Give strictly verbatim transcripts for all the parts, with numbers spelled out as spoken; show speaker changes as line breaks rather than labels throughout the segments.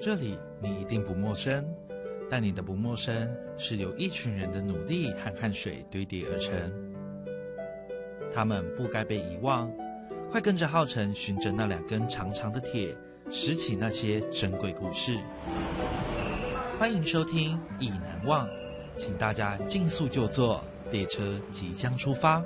这里你一定不陌生，但你的不陌生是由一群人的努力和汗水堆叠而成。他们不该被遗忘，快跟着浩辰循着那两根长长的铁，拾起那些珍贵故事。欢迎收听《意难忘》，请大家尽速就座，列车即将出发。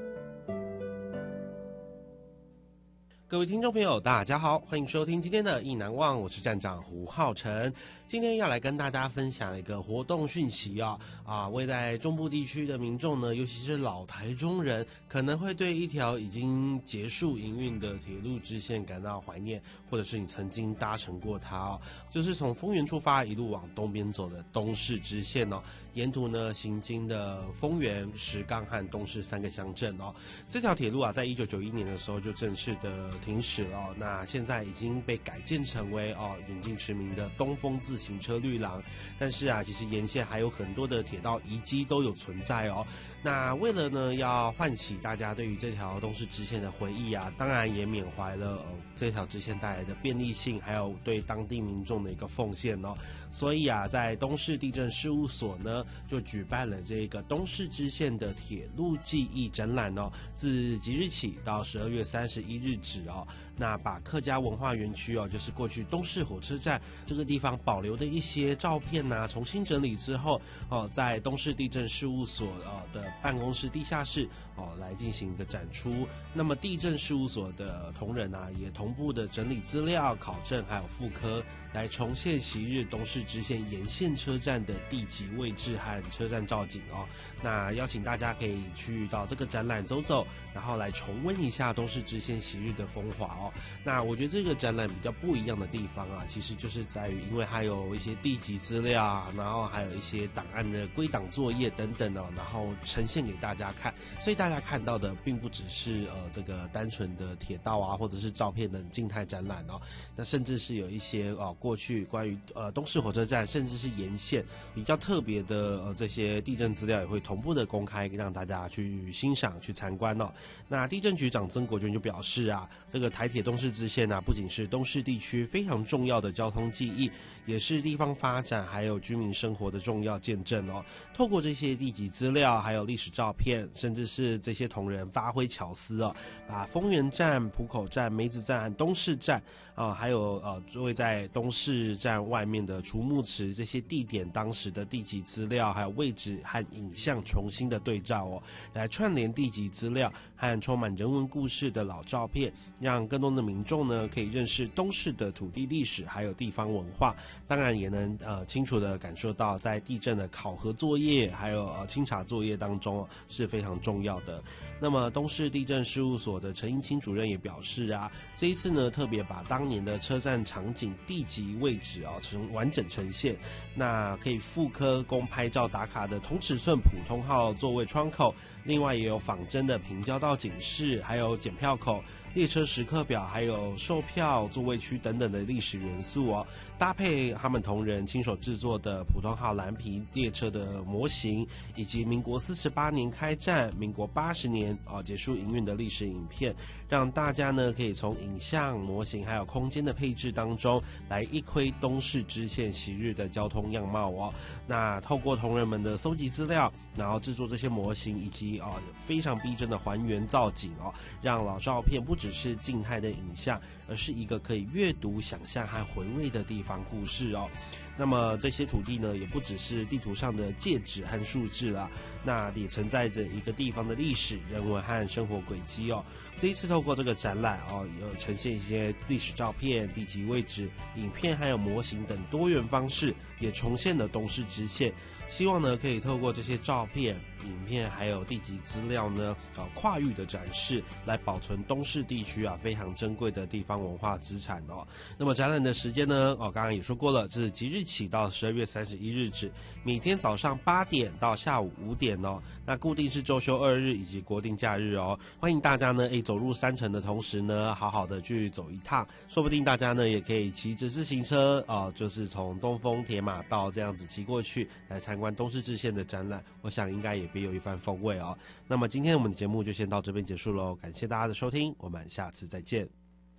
各位听众朋友大家好，欢迎收听今天的意难忘，我是站长胡浩辰。今天要来跟大家分享一个活动讯息啊啊，为在中部地区的民众呢，尤其是老台中人，可能会对一条已经结束营运的铁路支线感到怀念，或者是你曾经搭乘过它哦，就是从丰原出发一路往东边走的东势支线哦，沿途呢行经的丰原、石冈和东势三个乡镇哦。这条铁路啊，在一九九一年的时候就正式的停驶了哦，那现在已经被改建成为哦远近驰名的东风自行车绿廊，但是啊，其实沿线还有很多的铁道遗迹都有存在哦。那为了呢要唤起大家对于这条东势支线的回忆啊，当然也缅怀了、哦、这条支线带来的便利性，还有对当地民众的一个奉献哦。所以啊，在东势地震事务所呢，就举办了这个东势支线的铁路记忆展览哦，自即日起到十二月三十一日止哦。那把客家文化园区哦，就是过去东势火车站这个地方保留的一些照片呐、啊，重新整理之后哦，在东势地震事务所哦的办公室地下室哦来进行一个展出。那么地震事务所的同仁啊，也同步的整理资料、考证还有复刻，来重现昔日东势支线沿线车站的地籍位置和车站造景哦。那邀请大家可以去到这个展览走走，然后来重温一下东势支线昔日的风华哦。那我觉得这个展览比较不一样的地方啊，其实就是在于，因为它有一些地籍资料，然后还有一些档案的归档作业等等哦，然后呈现给大家看，所以大家看到的并不只是呃这个单纯的铁道啊，或者是照片的静态展览哦，那甚至是有一些哦过去关于呃东势火车站，甚至是沿线比较特别的呃这些地震资料也会同步的公开，让大家去欣赏、去参观哦。那地震局长曾国娟就表示啊，这个台铁东势支线啊，不仅是东势地区非常重要的交通记忆，也是地方发展还有居民生活的重要见证哦。透过这些地籍资料，还有历史照片，甚至是这些同仁发挥巧思哦，把丰原站、浦口站、梅子站、东势站啊，还有呃位在东势站外面的储木池这些地点当时的地籍资料，还有位置和影像重新的对照哦，来串联地籍资料和充满人文故事的老照片，让更多的民众呢可以认识东势的土地历史还有地方文化，当然也能呃清楚的感受到在地震的考核作业还有呃清查作业当中、哦、是非常重要的。那么东势地震事务所的陈英清主任也表示啊，这一次呢特别把当年的车站场景地籍位置啊、哦、呈完整呈现，那可以复刻供拍照打卡的同尺寸普通号座位窗口，另外也有仿真的平交道警示，还有检票口、列车时刻表，还有售票座位区等等的历史元素哦，搭配他们同仁亲手制作的普通号蓝皮列车的模型，以及民国四十八年开站、民国八十年啊结束营运的历史影片，让大家呢可以从影像、模型还有空间的配置当中来一窥东势支线昔日的交通样貌哦。那透过同仁们的搜集资料，然后制作这些模型，以及啊非常逼真的还原造景哦，让老照片不只是静态的影像，而是一个可以阅读、想象和回味的地方故事哦。那么这些土地呢，也不只是地图上的界址和数字啦，那也承载着一个地方的历史、人文和生活轨迹哦。这一次透过这个展览哦，有呈现一些历史照片、地籍位置、影片还有模型等多元方式，也重现了东势支线。希望呢，可以透过这些照片、影片还有地籍资料呢，啊跨域的展示，来保存东势地区啊非常珍贵的地方文化资产哦。那么展览的时间呢，哦刚刚也说过了，是即日起到十二月三十一日止，每天早上八点到下午五点哦。那固定是周休二日以及国定假日哦。欢迎大家呢，诶走入山城的同时呢，好好的去走一趟，说不定大家呢也可以骑着自行车啊、呃，就是从东风铁马道这样子骑过去，来参观东势支线的展览。我想应该也别有一番风味哦。那么今天我们的节目就先到这边结束喽，感谢大家的收听，我们下次再见。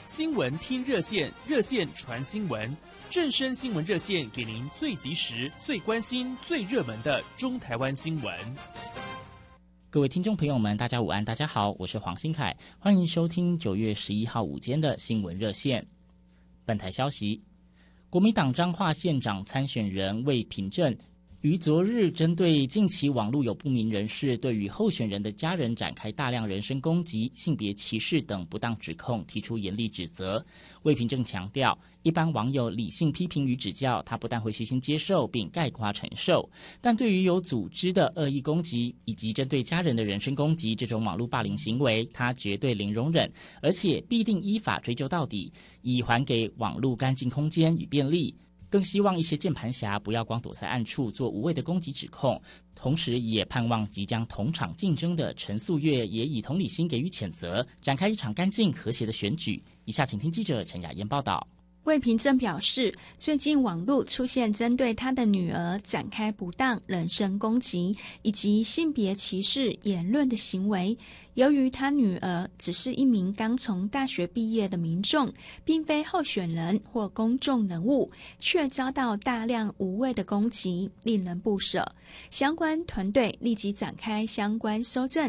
新闻听热线，热线传新闻，正声新闻热线给您最及时、最关心、最热门的中台湾新闻。
各位听众朋友们，大家午安，大家好，我是黄新凯，欢迎收听九月十一号午间的新闻热线。本台消息，国民党彰化县长参选人魏品正于昨日针对近期网络有不明人士对于候选人的家人展开大量人身攻击、性别歧视等不当指控，提出严厉指责。魏品正强调，一般网友理性批评与指教，他不但会虚心接受并概括承受，但对于有组织的恶意攻击以及针对家人的人身攻击这种网络霸凌行为，他绝对零容忍，而且必定依法追究到底，以还给网络干净空间与便利。更希望一些键盘侠不要光躲在暗处做无谓的攻击指控，同时也盼望即将同场竞争的陈素月也以同理心给予谴责，展开一场干净和谐的选举。以下请听记者陈雅燕报道。
魏平正表示，最近网络出现针对他的女儿展开不当人身攻击以及性别歧视言论的行为。由于他女儿只是一名刚从大学毕业的民众，并非候选人或公众人物，却遭到大量无谓的攻击，令人不舍。相关团队立即展开相关搜证